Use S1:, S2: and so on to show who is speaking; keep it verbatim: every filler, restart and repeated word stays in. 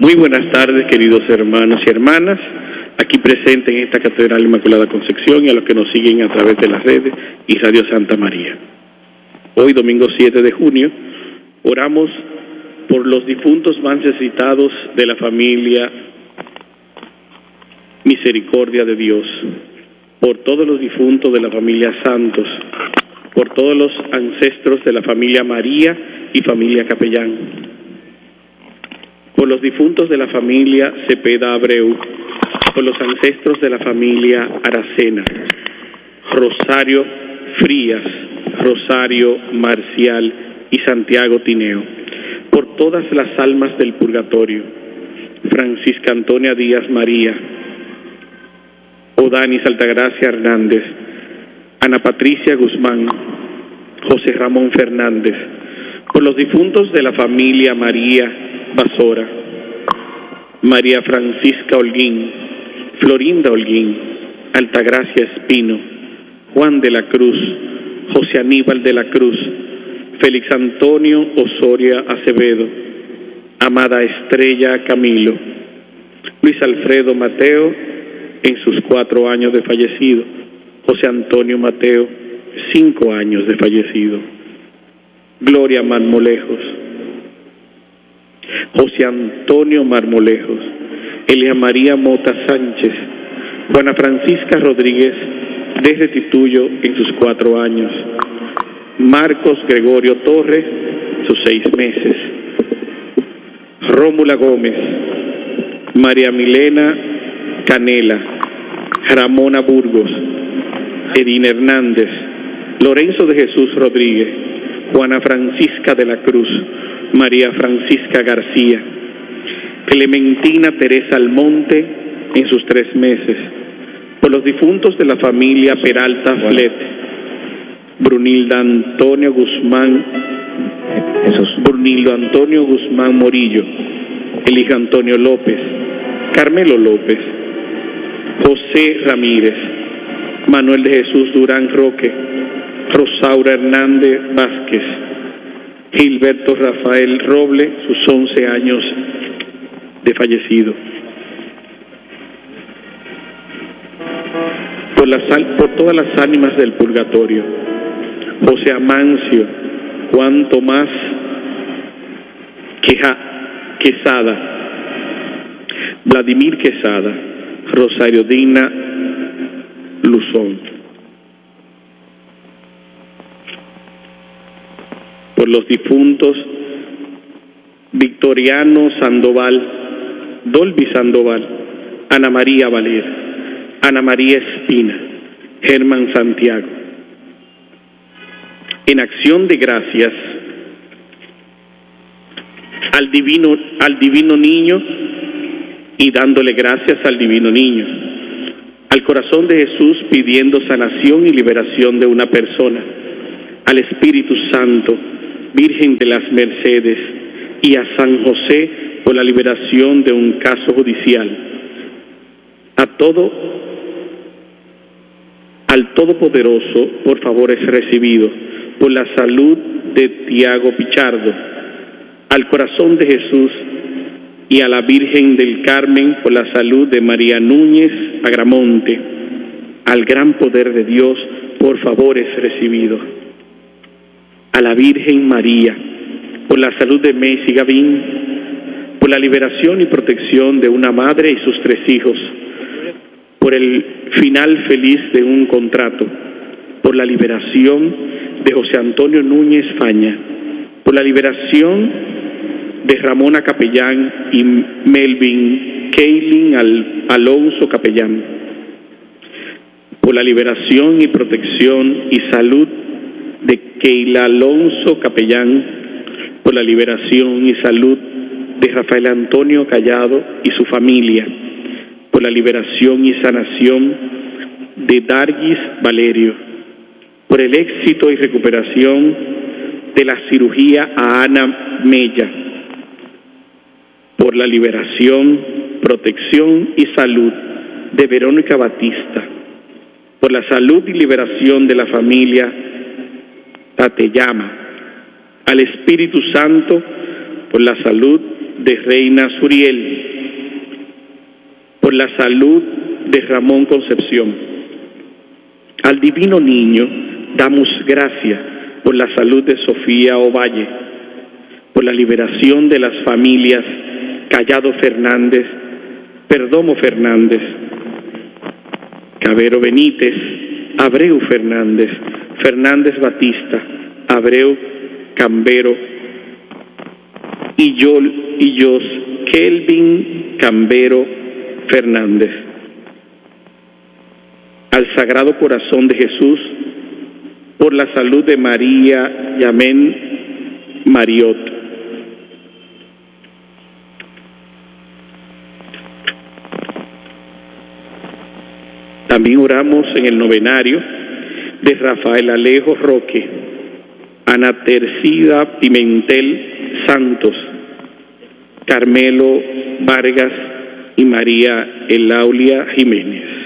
S1: Muy buenas tardes, queridos hermanos y hermanas, aquí presentes en esta Catedral Inmaculada Concepción y a los que nos siguen a través de las redes y Radio Santa María. Hoy, domingo siete de junio, oramos por los difuntos más necesitados de la familia Misericordia de Dios, por todos los difuntos de la familia Santos, por todos los ancestros de la familia María y familia Capellán, por los difuntos de la familia Cepeda Abreu, por los ancestros de la familia Aracena, Rosario Frías, Rosario Marcial y Santiago Tineo, por todas las almas del purgatorio, Francisca Antonia Díaz María, Odanis Altagracia Hernández, Ana Patricia Guzmán, José Ramón Fernández, por los difuntos de la familia María Basora, María Francisca Holguín, Florinda Holguín, Altagracia Espino, Juan de la Cruz, José Aníbal de la Cruz, Félix Antonio Osoria Acevedo, Amada Estrella Camilo, Luis Alfredo Mateo en sus cuatro años de fallecido, José Antonio Mateo, cinco años de fallecido, Gloria Marmolejos, José Antonio Marmolejos, Elia María Mota Sánchez, Juana Francisca Rodríguez de Restituyo en sus cuatro años, Marcos Gregorio Torres, sus seis meses, Rómula Gómez, María Milena Canela, Ramona Burgos, Edina Hernández, Lorenzo de Jesús Rodríguez, Juana Francisca de la Cruz, María Francisca García, Clementina Teresa Almonte en sus tres meses, por los difuntos de la familia Peralta Flet, Brunilda Antonio Guzmán, Brunildo Antonio Guzmán Morillo, Elija Antonio López, Carmelo López, José Ramírez, Manuel de Jesús Durán Roque, Rosaura Hernández Vázquez, Gilberto Rafael Roble, sus once años de fallecido. Por, las, por todas las ánimas del purgatorio, José Amancio, Juan Tomás Queja, Quesada, Vladimir Quesada, Rosario Digna Luzón. Por los difuntos Victoriano Sandoval, Dolby Sandoval, Ana María Valer, Ana María Espina, Germán Santiago. En acción de gracias al divino, al divino niño y dándole gracias al divino niño, al corazón de Jesús pidiendo sanación y liberación de una persona, al Espíritu Santo, Virgen de las Mercedes, y a San José por la liberación de un caso judicial, a todo, al Todopoderoso por favores recibidos, por la salud de Tiago Pichardo, al corazón de Jesús y a la Virgen del Carmen por la salud de María Núñez Agramonte, al gran poder de Dios por favores recibidos, a la Virgen María por la salud de Messi Gavín, por la liberación y protección de una madre y sus tres hijos, por el final feliz de un contrato, por la liberación de José Antonio Núñez Faña, por la liberación de Ramona Capellán y Melvin Keilin Al Alonso Capellán, por la liberación y protección y salud de Keila Alonso Capellán, por la liberación y salud de Rafael Antonio Callado y su familia, por la liberación y sanación de Dargis Valerio, por el éxito y recuperación de la cirugía a Ana Mella, por la liberación, protección y salud de Verónica Batista, por la salud y liberación de la familia Tateyama, al Espíritu Santo por la salud de Reina Suriel, por la salud de Ramón Concepción. Al Divino Niño damos gracias por la salud de Sofía Ovalle, por la liberación de las familias Callado Fernández, Perdomo Fernández, Cabero Benítez, Abreu Fernández, Fernández Batista, Abreu Cambero y Yol y Yos Kelvin Cambero Fernández. Al Sagrado Corazón de Jesús, por la salud de María Yamén Mariot. También oramos en el novenario de Rafael Alejo Roque, Ana Tercida Pimentel Santos, Carmelo Vargas y María Elaulia Jiménez.